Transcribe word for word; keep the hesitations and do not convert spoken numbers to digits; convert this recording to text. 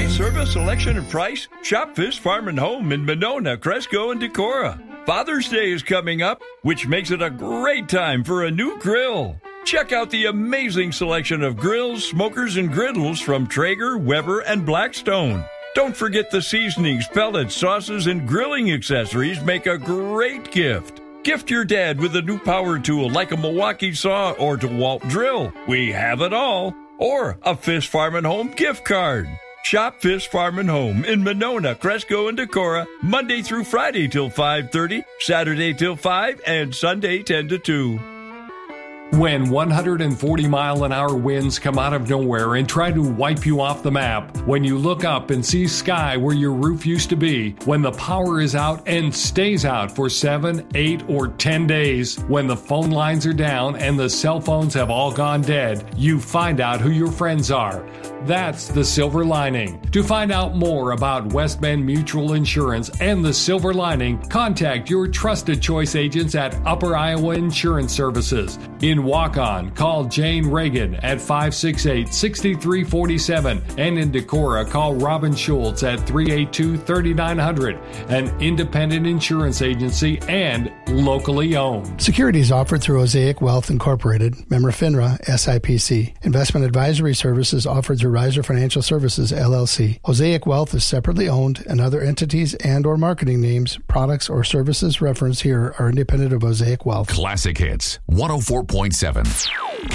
Great service, selection, and price? Shop Fish Farm and Home in Monona, Cresco, and Decorah. Father's Day is coming up, which makes it a great time for a new grill. Check out the amazing selection of grills, smokers, and griddles from Traeger, Weber, and Blackstone. Don't forget the seasonings, pellets, sauces, and grilling accessories make a great gift. Gift your dad with a new power tool like a Milwaukee saw or DeWalt drill. We have it all. Or a Fish Farm and Home gift card. Shop Fish Farm and Home in Monona, Cresco, and Decorah, Monday through Friday till five thirty, Saturday till five, and Sunday ten to two. When one hundred forty mile an hour winds come out of nowhere and try to wipe you off the map, when you look up and see sky where your roof used to be, when the power is out and stays out for seven, eight, or ten days, when the phone lines are down and the cell phones have all gone dead, you find out who your friends are. That's the Silver Lining. To find out more about West Bend Mutual Insurance and the Silver Lining, contact your trusted choice agents at Upper Iowa Insurance Services. In Waukon, call Jane Reagan at five six eight, six three four seven, and in Decorah, call Robin Schultz at three eight two, three nine zero zero, an independent insurance agency and locally owned. Securities offered through Osaic Wealth Incorporated, member FINRA, S I P C. Investment advisory services offered through Riser Financial Services, L L C. Osaic Wealth is separately owned, and other entities and or marketing names, products, or services referenced here are independent of Osaic Wealth. Classic Hits, one oh four point seven.